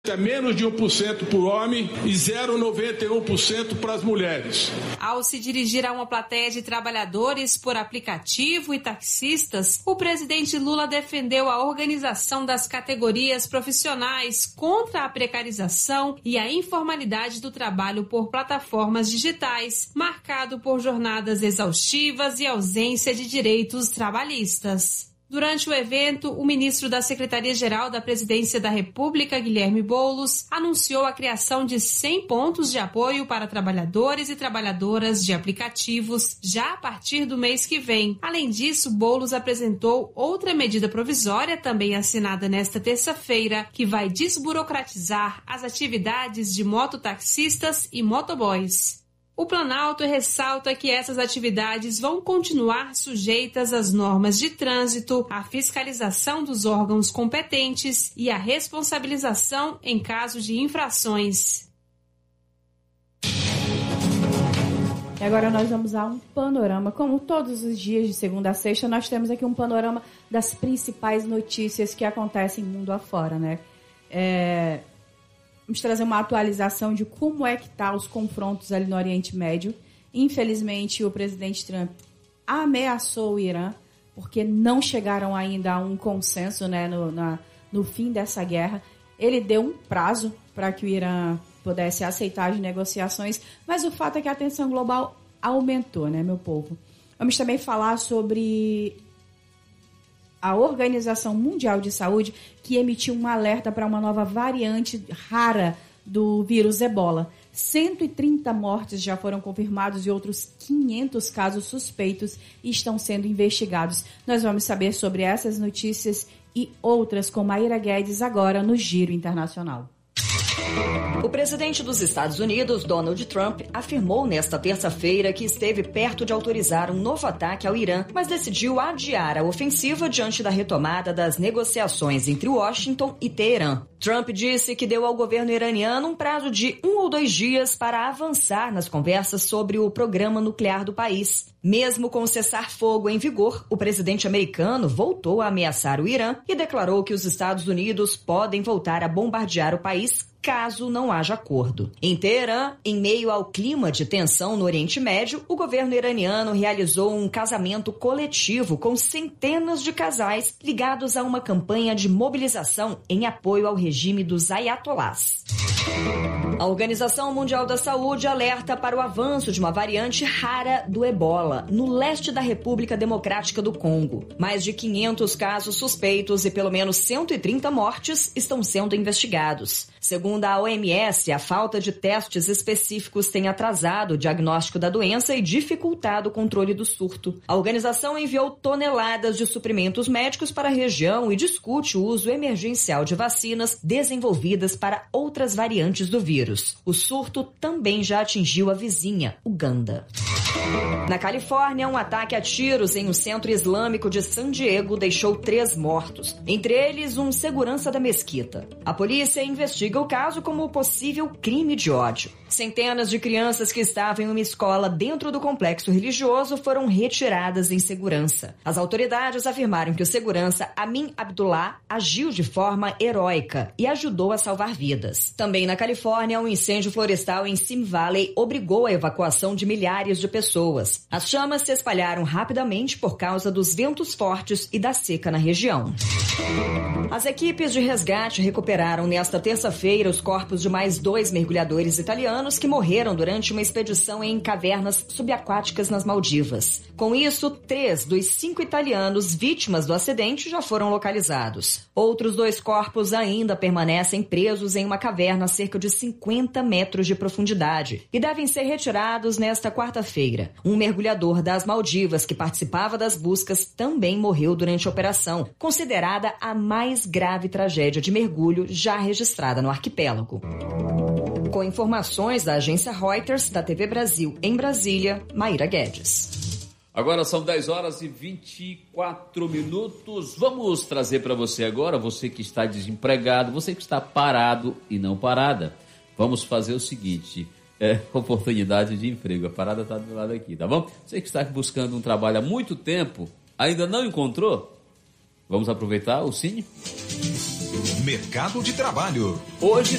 é menos de 1% por homem e 0,91% para as mulheres. Ao se dirigir a uma plateia de trabalhadores por aplicativo e taxistas, o presidente Lula defendeu a organização das categorias profissionais contra a precarização e a informalidade do trabalho por plataformas digitais, marcado por jornadas exaustivas e ausência de direitos trabalhistas. Durante o evento, o ministro da Secretaria-Geral da Presidência da República, Guilherme Boulos, anunciou a criação de 100 pontos de apoio para trabalhadores e trabalhadoras de aplicativos já a partir do mês que vem. Além disso, Boulos apresentou outra medida provisória, também assinada nesta terça-feira, que vai desburocratizar as atividades de mototaxistas e motoboys. O Planalto ressalta que essas atividades vão continuar sujeitas às normas de trânsito, à fiscalização dos órgãos competentes e à responsabilização em caso de infrações. E agora nós vamos a um panorama. Como todos os dias de segunda a sexta, nós temos aqui um panorama das principais notícias que acontecem mundo afora, né? Vamos trazer uma atualização de como é que tá os confrontos ali no Oriente Médio. Infelizmente, o presidente Trump ameaçou o Irã, porque não chegaram ainda a um consenso, né, no fim dessa guerra. Ele deu um prazo para que o Irã pudesse aceitar as negociações, mas o fato é que a tensão global aumentou, né, meu povo? Vamos também falar sobre a Organização Mundial de Saúde, que emitiu um alerta para uma nova variante rara do vírus Ebola. 130 mortes já foram confirmadas e outros 500 casos suspeitos estão sendo investigados. Nós vamos saber sobre essas notícias e outras com Maíra Guedes agora no Giro Internacional. O presidente dos Estados Unidos, Donald Trump, afirmou nesta terça-feira que esteve perto de autorizar um novo ataque ao Irã, mas decidiu adiar a ofensiva diante da retomada das negociações entre Washington e Teherã. Trump disse que deu ao governo iraniano um prazo de 1 ou 2 dias para avançar nas conversas sobre o programa nuclear do país. Mesmo com o cessar-fogo em vigor, o presidente americano voltou a ameaçar o Irã e declarou que os Estados Unidos podem voltar a bombardear o país caso não haja acordo. Em Teherã, em meio ao clima de tensão no Oriente Médio, o governo iraniano realizou um casamento coletivo com centenas de casais ligados a uma campanha de mobilização em apoio ao regime dos ayatolás. A Organização Mundial da Saúde alerta para o avanço de uma variante rara do Ebola no leste da República Democrática do Congo. Mais de 500 casos suspeitos e pelo menos 130 mortes estão sendo investigados. Segundo a OMS, a falta de testes específicos tem atrasado o diagnóstico da doença e dificultado o controle do surto. A organização enviou toneladas de suprimentos médicos para a região e discute o uso emergencial de vacinas desenvolvidas para outras variantes do vírus. O surto também já atingiu a vizinha, Uganda. Na Califórnia, um ataque a tiros em um centro islâmico de San Diego deixou 3 mortos, entre eles um segurança da mesquita. A polícia investiga o caso como possível crime de ódio. Centenas de crianças que estavam em uma escola dentro do complexo religioso foram retiradas em segurança. As autoridades afirmaram que o segurança Amin Abdullah agiu de forma heróica e ajudou a salvar vidas. Também na Califórnia, um incêndio florestal em Sim Valley obrigou a evacuação de milhares de pessoas. As chamas se espalharam rapidamente por causa dos ventos fortes e da seca na região. As equipes de resgate recuperaram nesta terça-feira os corpos de mais 2 mergulhadores italianos que morreram durante uma expedição em cavernas subaquáticas nas Maldivas. Com isso, 3 dos 5 italianos vítimas do acidente já foram localizados. Outros 2 corpos ainda permanecem presos em uma caverna a cerca de 50 metros de profundidade e devem ser retirados nesta quarta-feira. Um mergulhador das Maldivas que participava das buscas também morreu durante a operação, considerada a mais grave tragédia de mergulho já registrada no arquipélago. Com informações da agência Reuters, da TV Brasil em Brasília, Maíra Guedes. Agora são 10 horas e 24 minutos. Vamos trazer para você agora, você que está desempregado, você que está parado e não parada. Vamos fazer o seguinte, oportunidade de emprego. A parada está do lado aqui, tá bom? Você que está buscando um trabalho há muito tempo, ainda não encontrou? Vamos aproveitar o Cine? Mercado de Trabalho. Hoje